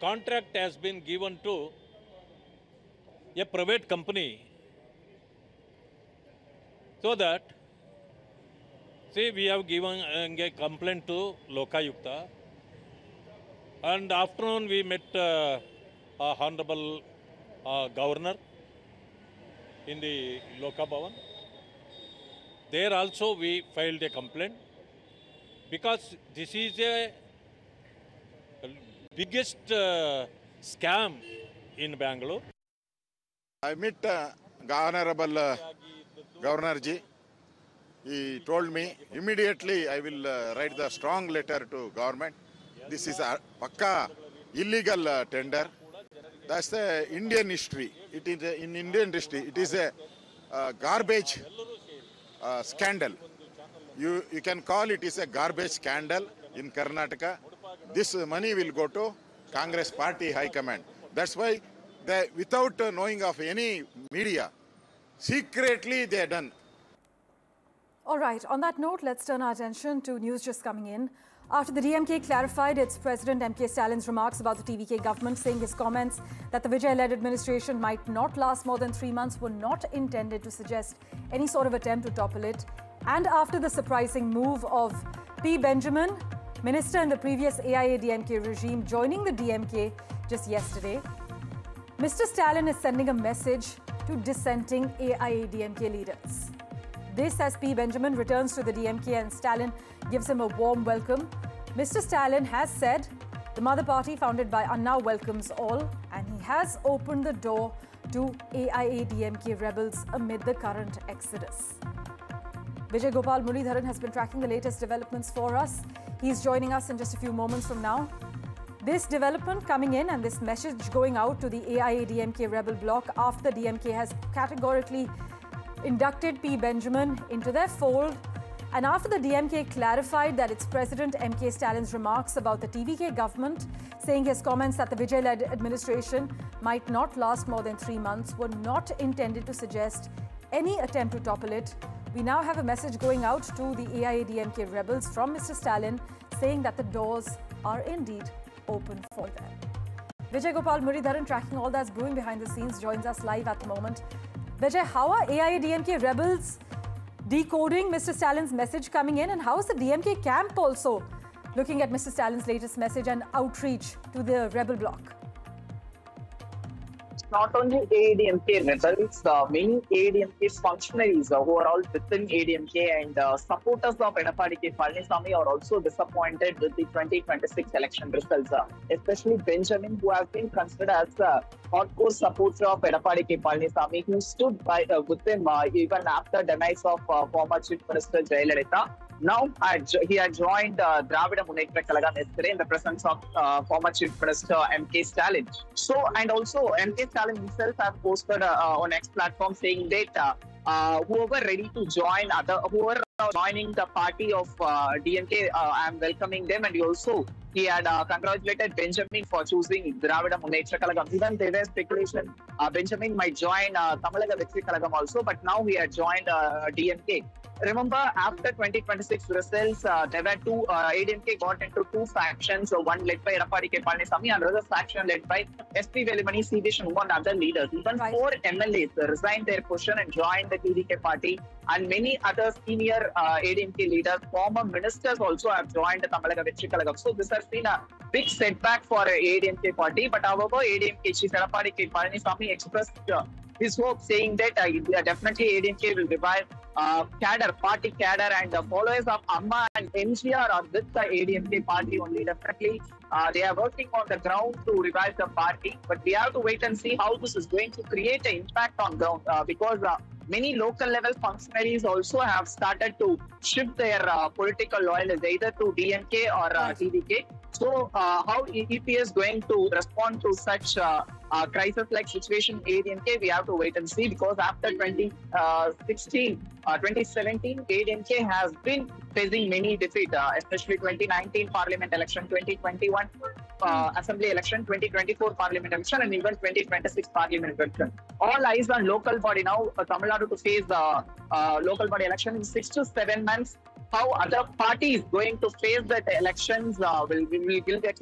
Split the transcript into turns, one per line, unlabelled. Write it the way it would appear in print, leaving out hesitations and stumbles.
contract has been given to a private company so that, see, we have given a complaint to Lokayukta, and afternoon we met Honorable Governor in the Loka Bhavan. There also we filed a complaint because this is a biggest scam in Bangalore.
I met Honorable Governor Ji. He told me immediately I will write the strong letter to government. This is a pakka illegal tender. That's the Indian history. It is in Indian history. It is a garbage scandal. You can call it is a garbage scandal in Karnataka. This money will go to Congress Party High Command. That's why they, without knowing of any media, secretly they are done.
All right, on that note, let's turn our attention to news just coming in. After the DMK clarified its President M.K. Stalin's remarks about the TVK government, saying his comments that the Vijay-led administration might not last more than 3 months were not intended to suggest any sort of attempt to topple it. And after the surprising move of P. Benjamin, minister in the previous AIA-DMK regime, joining the DMK just yesterday, Mr. Stalin is sending a message to dissenting AIA-DMK leaders. This as P. Benjamin returns to the DMK and Stalin gives him a warm welcome. Mr. Stalin has said the mother party founded by Anna welcomes all, and he has opened the door to AIA-DMK rebels amid the current exodus. Vijay Gopal Muralidharan has been tracking the latest developments for us. He's joining us in just a few moments from now. This development coming in and this message going out to the AIA-DMK rebel bloc after the DMK has categorically inducted P. Benjamin into their fold, and after the DMK clarified that its President M.K. Stalin's remarks about the TVK government, saying his comments that the Vijay-led administration might not last more than 3 months were not intended to suggest any attempt to topple it, we now have a message going out to the AIA-DMK rebels from Mr. Stalin saying that the doors are indeed open for them. Vijay Gopal Muralidharan, tracking all that's brewing behind the scenes, joins us live at the moment. Vijay, how are AIA-DMK rebels decoding Mr. Stalin's message coming in, and how is the DMK camp also looking at Mr. Stalin's latest message and outreach to the rebel bloc?
Not only AIA-DMK rebels, many AIA-DMK functionaries who are all within AIA-DMK and supporters of Edappadi K. Palaniswamy are also disappointed with the 2026 election results. Especially Benjamin, who has been considered as a hardcore supporter of Edappadi K. Palaniswamy, who stood by with him even after demise of former Chief Minister Jayalalitha. Now, he had joined Dravida Munnetra Kalagam yesterday in the presence of former Chief Minister M.K. Stalin. So, and also M.K. Stalin himself has posted on X platform saying that whoever ready to join, whoever joining the party of DMK, I am welcoming them. And he had congratulated Benjamin for choosing Dravida Munnetra Kalagam. Even there was speculation Benjamin might join Tamalaga Vettri Kalagam also, but now he had joined DMK. Remember, after 2026 results, there were two, AIA-DMK got into two factions, one led by Edappadi K. Palaniswamy and another faction led by S.P. Velimani, C. V. Shanmugam and other leaders. Even 4 MLAs resigned their position and joined the TVK party, and many other senior AIA-DMK leaders, former ministers also have joined the Tamalaga Vettri Kalagam. So this has been a big setback for AIA-DMK party, but however, AIA-DMK Chief Edappadi K. Palaniswamy expressed his hope, saying that definitely AIA-DMK will revive party cadre, and the followers of Amma and MGR are with the AIA-DMK party only. Definitely, they are working on the ground to revive the party, but we have to wait and see how this is going to create an impact on ground because many local level functionaries also have started to shift their political loyalty either to DMK or TVK. So, how EP is going to respond to such crisis-like situation in AIA-DMK, we have to wait and see, because after 2017, AIA-DMK has been facing many defeats, especially 2019 Parliament election, 2021 Assembly election, 2024 Parliament election, and even 2026 Parliament election. All eyes on local body now. Tamil Nadu to face the local body election in 6 to 7 months. How other parties going to face that elections will get